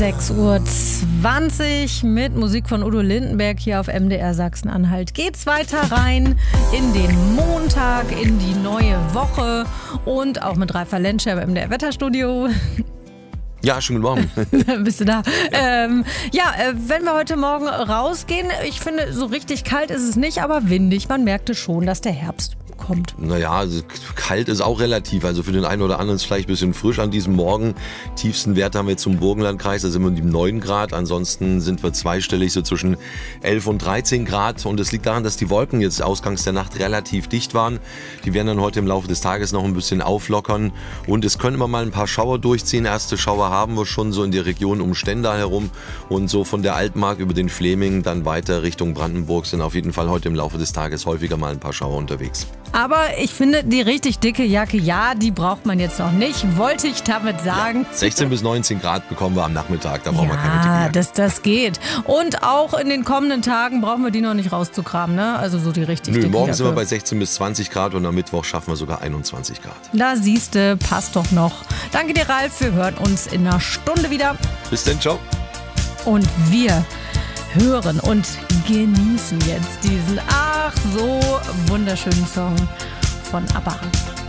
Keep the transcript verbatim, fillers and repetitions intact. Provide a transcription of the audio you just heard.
sechs Uhr zwanzig mit Musik von Udo Lindenberg hier auf M D R Sachsen-Anhalt. Geht's weiter rein in den Montag, in die neue Woche und auch mit Ralf Lenscher im M D R Wetterstudio. Ja, schönen guten Morgen. Bist du da? Ja, ähm, ja äh, wenn wir heute Morgen rausgehen, ich finde, so richtig kalt ist es nicht, aber windig. Man merkte schon, dass der Herbst kommt. Naja, also kalt ist auch relativ. Also für den einen oder anderen ist es vielleicht ein bisschen frisch an diesem Morgen. Tiefsten Wert haben wir jetzt zum Burgenlandkreis, da sind wir um die neun Grad. Ansonsten sind wir zweistellig, so zwischen elf und dreizehn Grad. Und es liegt daran, dass die Wolken jetzt ausgangs der Nacht relativ dicht waren. Die werden dann heute im Laufe des Tages noch ein bisschen auflockern. Und es können immer mal ein paar Schauer durchziehen. Erste Schauer haben wir schon so in der Region um Stendal herum. Und so von der Altmark über den Fleming dann weiter Richtung Brandenburg sind auf jeden Fall heute im Laufe des Tages häufiger mal ein paar Schauer unterwegs. Aber ich finde, die richtig dicke Jacke, ja, die braucht man jetzt noch nicht. Wollte ich damit sagen. Ja, sechzehn bis neunzehn Grad bekommen wir am Nachmittag, da brauchen ja, wir keine dicke Jacke. Das, das geht. Und auch in den kommenden Tagen brauchen wir die noch nicht rauszukramen, ne? Also so die richtig Nö, dicke morgen Jacke. sind wir bei sechzehn bis zwanzig Grad und am Mittwoch schaffen wir sogar einundzwanzig Grad. Da siehste, passt doch noch. Danke dir, Ralf. Wir hören uns in einer Stunde wieder. Bis dann, ciao. Und wir hören und genießen jetzt diesen ach so wunderschönen Song von ABBA.